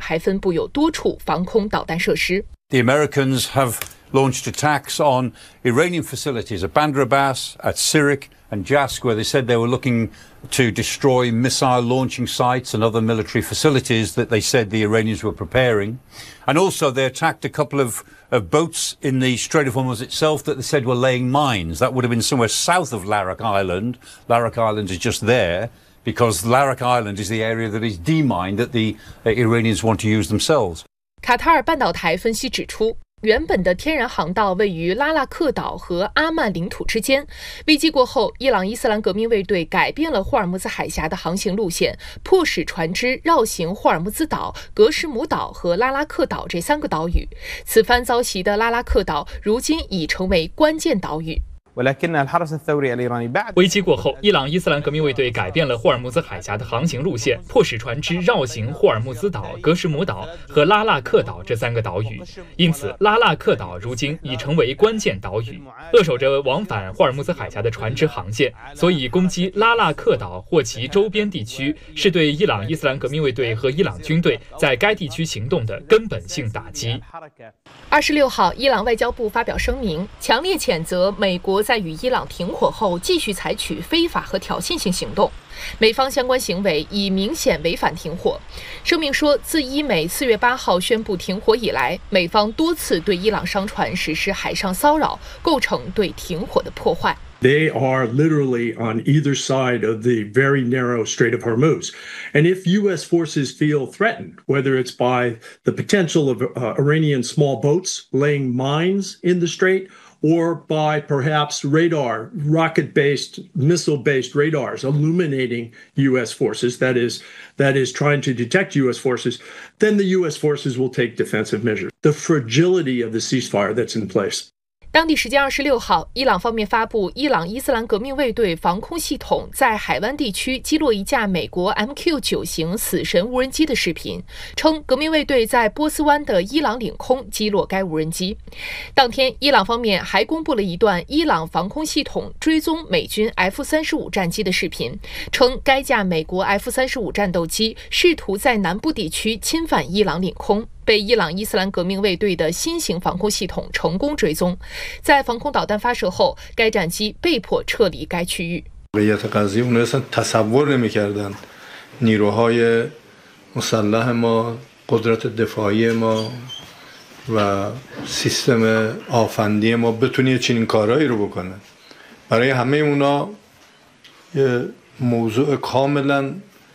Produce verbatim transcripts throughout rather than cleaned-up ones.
还分布有多处防空导弹设施。 The Americans have launched attacks on Iranian facilities at Bandar Abbas, at Sirik and Jask, where they said they were looking to destroy missile launching sites and other military facilities that they said the Iranians were preparing. And also they attacked a couple of, of boats in the Strait of Hormuz itself that they said were laying mines. That would have been somewhere south of Larak Island. Larak Island is just there because Larak Island is the area that is demined that the uh, Iranians want to use themselves. 卡塔尔半岛台分析指出，原本的天然航道位于拉腊克岛和阿曼领土之间。危机过后，伊朗伊斯兰革命卫队改变了霍尔木兹海峡的航行路线，迫使船只绕行霍尔木兹岛、格什姆岛和拉拉克岛这三个岛屿。此番遭袭的拉拉克岛，如今已成为关键岛屿。 危机过后，伊朗伊斯兰革命卫队改变了霍尔木兹海峡的航行路线，迫使船只绕行霍尔木兹岛、格什姆岛和拉腊克岛这三个岛屿。因此，拉腊克岛如今已成为关键岛屿，扼守着往返霍尔木兹海峡的船只航线。所以，攻击拉腊克岛或其周边地区，是对伊朗伊斯兰革命卫队和伊朗军队在该地区行动的根本性打击。 二十六号，伊朗外交部发表声明，强烈谴责美国在与伊朗停火后继续采取非法和挑衅性行动，美方相关行为已明显违反停火。声明说，自伊美四月八号宣布停火以来，美方多次对伊朗商船实施海上骚扰，构成对停火的破坏。 They are literally on either side of the very narrow Strait of Hormuz. And if U S forces feel threatened, whether it's by the potential of uh, Iranian small boats laying mines in the strait, or by perhaps radar, rocket-based, missile-based radars illuminating U S forces, that is, that is trying to detect U S forces, then the U S forces will take defensive measures. The fragility of the ceasefire that's in place. 当地时间二十六号，伊朗方面发布伊朗伊斯兰革命卫队防空系统在海湾地区击落一架美国 M Q 九 型死神无人机的视频，称革命卫队在波斯湾的伊朗领空击落该无人机。当天，伊朗方面还公布了一段伊朗防空系统追踪美军 F 三十五 战机的视频，称该架美国 F 三十五 战斗机试图在南部地区侵犯伊朗领空，被伊朗伊斯兰革命卫队的新型防空系统成功追踪。在防空导弹发射后，该战机被迫撤离该区域。 نیروهای مسلح ما، قدرت دفاعی ما و سیستم آفندی ما بتونه چنین کارهایی رو بکنه. برای همه اونا یه موضوع کاملا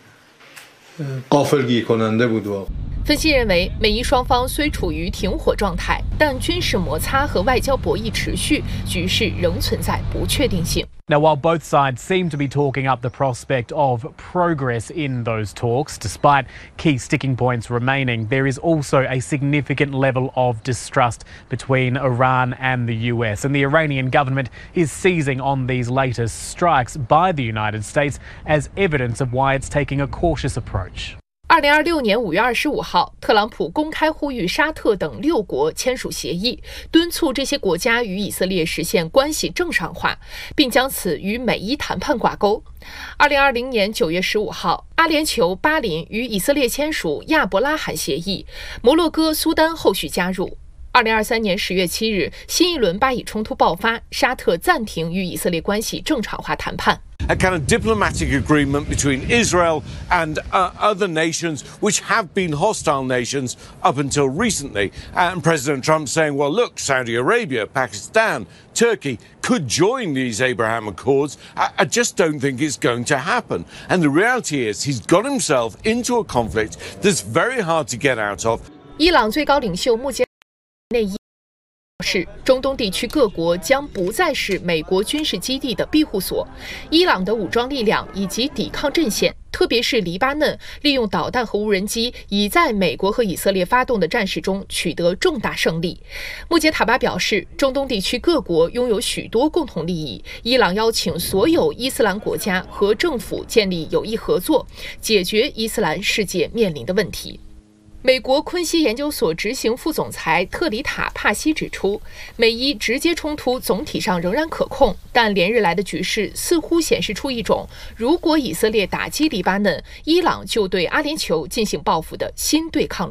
غافلگیر کننده بود واقعا. 分析认为，美伊双方虽处于停火状态，但军事摩擦和外交博弈持续，局势仍存在不确定性。 Now, while both sides seem to be talking up the prospect of progress in those talks, despite key sticking points remaining, there is also a significant level of distrust between Iran and the U S. And the Iranian government is seizing on these latest strikes by the United States as evidence of why it's taking a cautious approach. 二零二六年五月二十五号，特朗普公开呼吁沙特等六国签署协议，敦促这些国家与以色列实现关系正常化，并将此与美伊谈判挂钩。二零二零年九月十五号，阿联酋巴林与以色列签署亚伯拉罕协议，摩洛哥、苏丹后续加入。二零二三年十月七日，新一轮巴以冲突爆发，沙特暂停与以色列关系正常化谈判。 A kind of diplomatic agreement between Israel and uh, other nations which have been hostile nations up until recently. And President Trump saying, well, look, Saudi Arabia, Pakistan, Turkey could join these Abraham Accords. I, I just don't think it's going to happen. And the reality is he's got himself into a conflict that's very hard to get out of. 伊朗最高领袖穆杰内伊 是中东地区各国将不再是美国军事基地的庇护所，伊朗的武装力量以及抵抗阵线，特别是黎巴嫩，利用导弹和无人机，已在美国和以色列发动的战事中取得重大胜利。穆杰塔巴表示，中东地区各国拥有许多共同利益，伊朗邀请所有伊斯兰国家和政府建立有益合作，解决伊斯兰世界面临的问题。 美国昆西研究所执行副总裁特里塔·帕西指出，美伊直接冲突总体上仍然可控，但连日来的局势似乎显示出一种如果以色列打击黎巴嫩，伊朗就对阿联酋进行报复的新对抗。